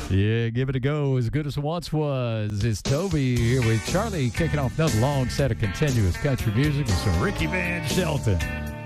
Yeah, give it a go. As good as it once was. It's Toby here with Charlie kicking off another long set of continuous country music with some Ricky Van Shelton.